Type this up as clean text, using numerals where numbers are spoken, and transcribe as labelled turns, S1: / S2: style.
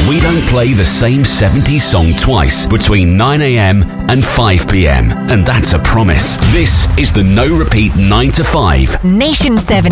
S1: We don't play the same 70s song twice between 9 a.m. and 5 p.m. And that's a promise. This is the No Repeat 9 to 5.
S2: Nation 7